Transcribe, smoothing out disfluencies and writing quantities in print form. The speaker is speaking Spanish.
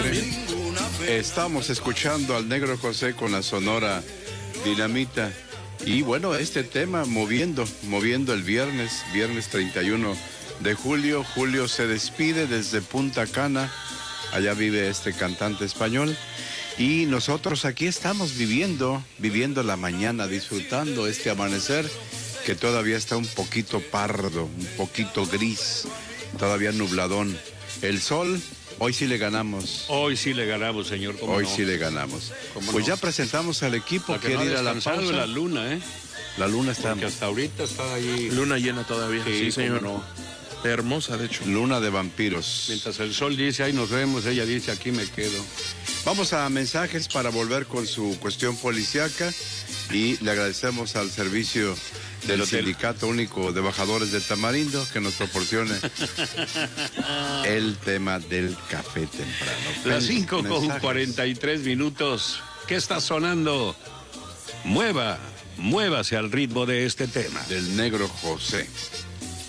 aire. Estamos escuchando al Negro José con la Sonora Dinamita. Y bueno, este tema moviendo el viernes 31 de julio. Julio se despide desde Punta Cana. Allá vive este cantante español. Y nosotros aquí estamos viviendo la mañana, disfrutando este amanecer que todavía está un poquito pardo, un poquito gris, todavía nubladón. El sol, hoy sí le ganamos. Hoy sí le ganamos, señor. Hoy sí le ganamos. Pues ya presentamos al equipo. Quiere ir a la pausa. La luna, ¿eh? La luna está... Porque hasta ahorita está ahí... Luna llena todavía. Sí, señor. No. Hermosa, de hecho. Luna de vampiros. Mientras el sol dice, ahí nos vemos, ella dice, aquí me quedo. Vamos a mensajes para volver con su cuestión policíaca y le agradecemos al servicio del Sindicato Único de Bajadores de Tamarindo que nos proporcione el tema del café temprano. Las 5:43. ¿Qué está sonando? Muévase al ritmo de este tema. Del Negro José.